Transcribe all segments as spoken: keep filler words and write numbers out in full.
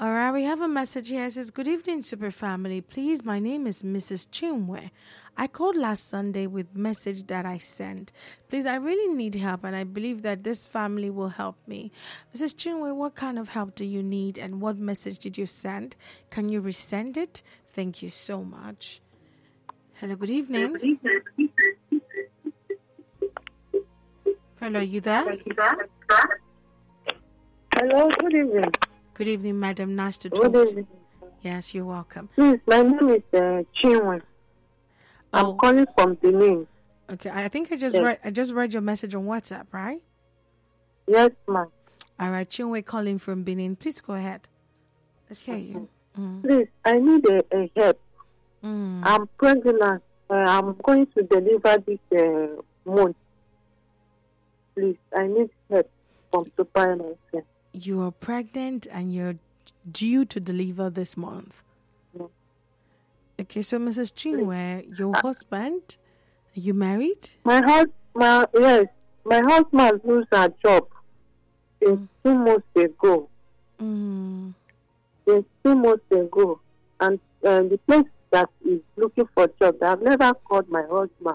All right, we have a message here. It says, good evening, Super Family. Please, my name is Missus Chinwe. I called last Sunday with message that I sent. Please, I really need help, and I believe that this family will help me. Missus Chinwe, what kind of help do you need, and what message did you send? Can you resend it? Thank you so much. Hello, good evening. Hello, you there? Hello, good evening. Good evening, madam. Nice to talk Good to evening. you. Yes, you're welcome. Please, my name is uh, Chinwe. I'm Oh, calling from Benin. okay. I think I just Yes. read. I just read your message on WhatsApp, right? Yes, ma'am. All right, Chinwe calling from Benin. Please go ahead. Let's hear you. Mm. Please, I need a, a help. Mm. I'm pregnant. Uh, I'm going to deliver this uh, month. Please, I need help from Super N S N. You are pregnant and you're due to deliver this month. Mm. Okay, so Missus Chinwe, your husband, are you married? My house, my yes, my husband lose a job since Mm. two months ago. Mm. Since two months ago, and uh, the place that is looking for job, I've never called my husband.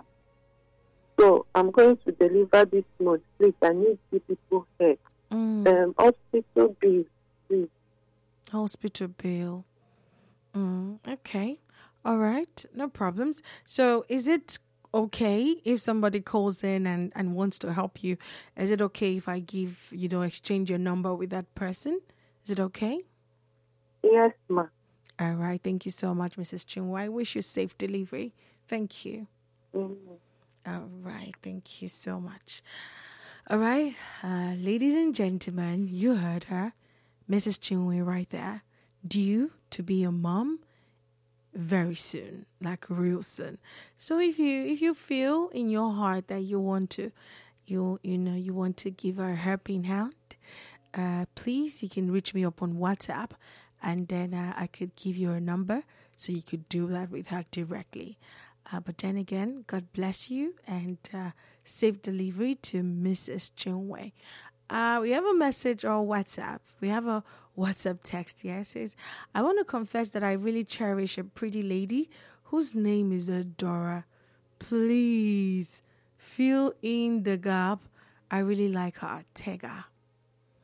So I'm going to deliver this month. Please, I need you people help. Mm. Um, hospital bill, please. Hospital bill. Mm. Okay. All right. No problems. So is it okay if somebody calls in and, and wants to help you? Is it okay if I give, you know, exchange your number with that person? Is it okay? Yes, ma'am. All right. Thank you so much, Missus Chinwe. I wish you safe delivery. Thank you. Mm. All right. Thank you so much. All right. Uh, ladies and gentlemen, you heard her. Missus Chinwe right there. Due to be a mom very soon, like real soon. So if you if you feel in your heart that you want to, you you know, you want to give her a helping hand, uh, please, you can reach me up on WhatsApp, and then uh, I could give you a number so you could do that with her directly. Uh, but then again, God bless you, and uh, safe delivery to Missus Chinwe. Uh, we have a message on WhatsApp. We have a WhatsApp text here. It says, I want to confess that I really cherish a pretty lady whose name is Adora. Please fill in the gap. I really like her. Tega.